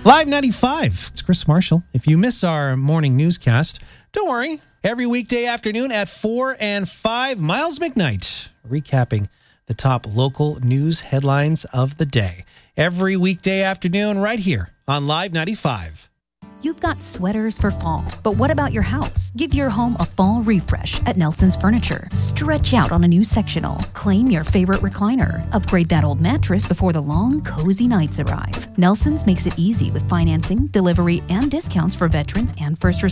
Live 95. It's Chris Marshall. If you miss our morning newscast, don't worry. Every weekday afternoon at 4 and 5, Miles McKnight recapping the top local news headlines of the day. Every weekday afternoon right here on Live 95. You've got sweaters for fall, but what about your house? Give your home a fall refresh at Nelson's Furniture. Stretch out on a new sectional. Claim your favorite recliner. Upgrade that old mattress before the long, cozy nights arrive. Nelson's makes it easy with financing, delivery, and discounts for veterans and first responders.